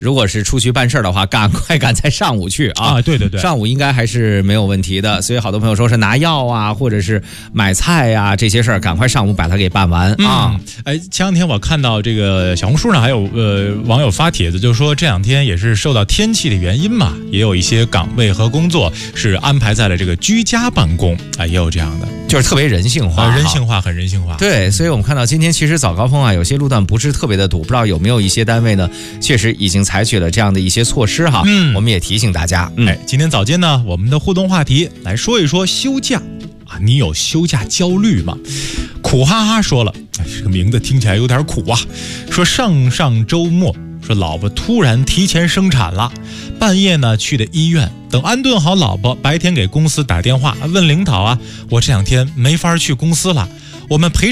如果是出去办事的话，赶快赶在上午去啊！ 对对对， 上午应该还是没有问题的。所以好多朋友说是拿药啊，或者是买菜呀、这些事儿，赶快上午把它给办完啊！ 前两天我看到这个小红书上还有网友发帖子，就说这两天也是受到天气的原因嘛，也有一些岗位和工作是安排在了这个居家办公也有这样的， 就是特别人性化， 人性化，很人性化。 对，所以我们看到今天其实早高峰有些路段不是特别的堵，不知道有没有一些单位呢，确实已经采取了这样的一些措施哈。我们也提醒大家。 今天早间呢，我们的互动话题来说一说休假你有休假焦虑吗？苦哈哈说了，这个名字听起来有点苦啊。说上周末，说老婆突然提前生产了，半夜呢去的医院，等安顿好老婆，白天给公司打电话问领导我这两天没法去公司了，我们陪